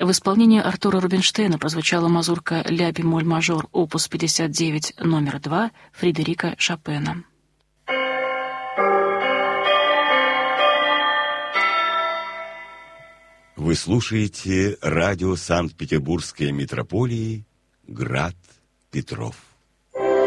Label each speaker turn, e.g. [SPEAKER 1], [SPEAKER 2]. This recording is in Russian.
[SPEAKER 1] В исполнении Артура Рубинштейна прозвучала мазурка ля-бемоль-мажор, опус 59, номер 2, Фредерика Шопена.
[SPEAKER 2] Вы слушаете радио Санкт-Петербургской митрополии «Град Петров».